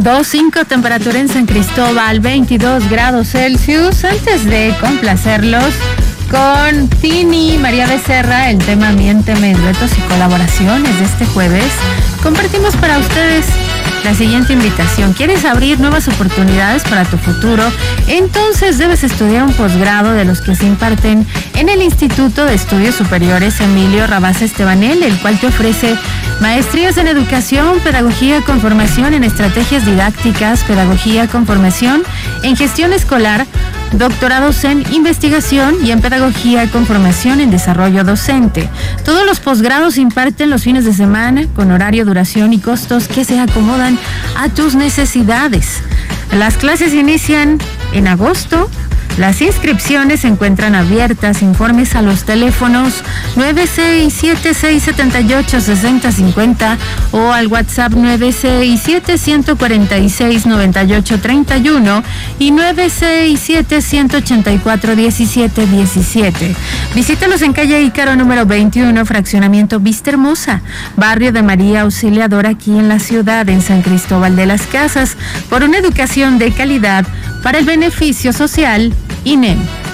2.5 temperatura en San Cristóbal, 22 grados Celsius. Antes de complacerlos con Tini María Becerra, el tema Miénteme en duetos y colaboraciones de este jueves, compartimos para ustedes la siguiente invitación. ¿Quieres abrir nuevas oportunidades para tu futuro? Entonces debes estudiar un posgrado de los que se imparten en el Instituto de Estudios Superiores Emilio Rabasa Estebanel, el cual te ofrece maestrías en educación, pedagogía con formación en estrategias didácticas, pedagogía con formación en gestión escolar, doctorados en investigación y en pedagogía con formación en desarrollo docente. Todos los posgrados se imparten los fines de semana con horario, duración y costos que se acomodan a tus necesidades. Las clases inician en agosto. Las inscripciones se encuentran abiertas. Informes a los teléfonos 967-678-6050 o al WhatsApp 967-146-9831 y 967-184-1717. Visítalos en calle Ícaro número 21, fraccionamiento Vista Hermosa, barrio de María Auxiliadora, aquí en la ciudad, en San Cristóbal de las Casas, por una educación de calidad para el beneficio social. INEM.